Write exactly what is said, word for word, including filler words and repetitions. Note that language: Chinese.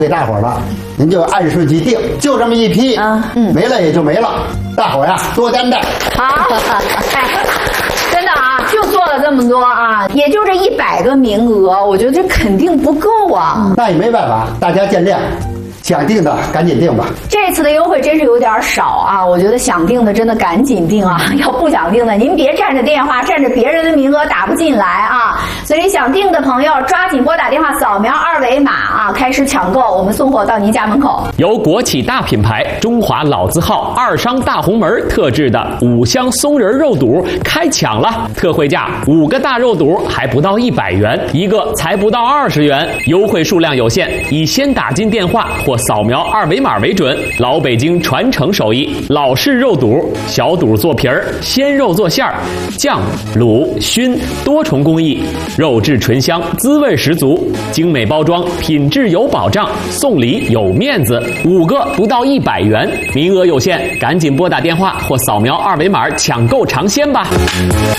给大伙儿了，您就按顺序定，就这么一批， 啊嗯没了也就没了。大伙儿呀，多担待。 好，哎，真的啊，就做了这么多啊，也就这一百个名额，我觉得这肯定不够啊。 那也没办法，大家见谅。想定的赶紧定吧。 这次的优惠真是有点少啊，我觉得想定的真的赶紧定啊，要不想定的您别占着电话，占着别人的名额打不进来啊。所以想定的朋友抓紧拨打电话，扫描二维码啊，开始抢购，我们送货到您家门口。 由国企大品牌中华老字号二商大红门特制的五香松仁肉肚开抢了，特惠价五个大肉肚还不到一百元，一个才不到二十元，优惠数量有限，以先打进电话或扫描二维码为准。老北京传承手艺，老式肉肚，小肚做皮儿，鲜肉做馅儿，酱、卤、熏多重工艺，肉质醇香，滋味十足，精美包装，品质有保障，送礼有面子。五个不到一百元，名额有限，赶紧拨打电话或扫描二维码抢购尝鲜吧。